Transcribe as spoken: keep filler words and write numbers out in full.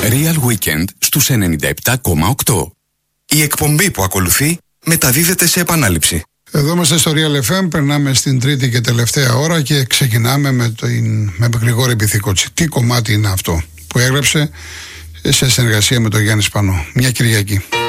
Real Weekend στους ενενήντα επτά κόμμα οκτώ. Η εκπομπή που ακολουθεί μεταδίδεται σε επανάληψη. Εδώ είμαστε στο Real εφ εμ, περνάμε στην τρίτη και τελευταία ώρα και ξεκινάμε με, το, με Γρηγόρη Πυθικότσι. Τι κομμάτι είναι αυτό που έγραψε σε συνεργασία με τον Γιάννη Σπανό? Μια Κυριακή.